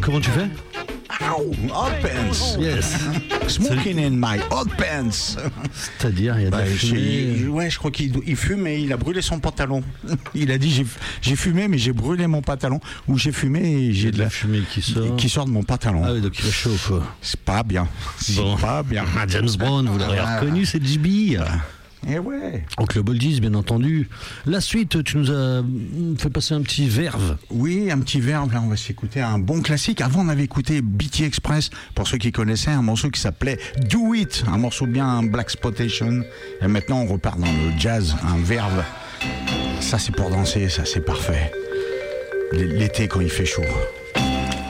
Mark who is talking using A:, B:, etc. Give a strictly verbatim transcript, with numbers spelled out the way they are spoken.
A: Comment tu fais?
B: Ow, hot pants.
A: Yes.
B: Smoking in my hot pants.
A: C'est-à-dire, il y a de
B: Bah,
A: la fumée.
B: j'ai- ouais, je crois qu'il il fume et il a brûlé son pantalon. Il a dit j'ai, j'ai fumé mais j'ai brûlé mon pantalon. Ou j'ai fumé et
A: Il y
B: j'ai
A: a de la fumée qui sort.
B: qui sort de mon pantalon.
A: Ah oui, donc il a chaud, quoi.
B: C'est pas bien. C'est
A: Bon.
B: pas bien.
A: Ah, James Brown, vous l'aurez
B: Ah.
A: reconnu, c'est J B.
B: Et ouais.
A: Au Club Oldies, bien entendu. La suite, tu nous as fait passer un petit verve.
B: Oui, un petit verbe, là on va s'écouter un bon classique. Avant on avait écouté B T Express, pour ceux qui connaissaient, un morceau qui s'appelait Do It, un morceau bien Black Spotation. Et maintenant on repart dans le jazz, un verbe. Ça c'est pour danser, ça c'est parfait. L'été quand il fait chaud.